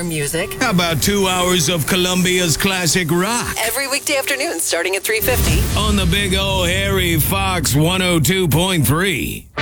music. How about 2 hours of Colombia's classic rock? Every weekday afternoon starting at 3:50. On the Big O Harry Fox 102.3.